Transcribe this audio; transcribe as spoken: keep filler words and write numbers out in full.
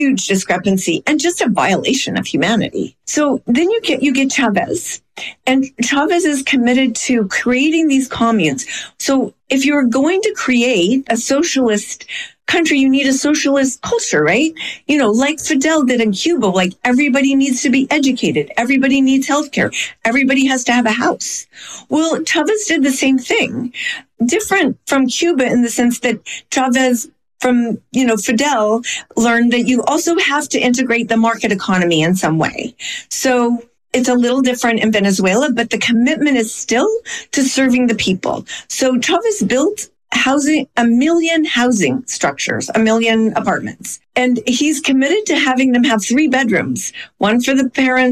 huge discrepancy and just a violation of humanity. So then you get you get Chavez. And Chavez is committed to creating these communes. So if you're going to create a socialist country, you need a socialist culture, right? You know, like Fidel did in Cuba, like everybody needs to be educated. Everybody needs healthcare. Everybody has to have a house. Well, Chavez did the same thing, different from Cuba in the sense that Chavez from, you know, Fidel learned that you also have to integrate the market economy in some way. So it's a little different in Venezuela, but the commitment is still to serving the people. So Chavez built housing, a million housing structures, a million apartments. And he's committed to having them have three bedrooms, one for the parents,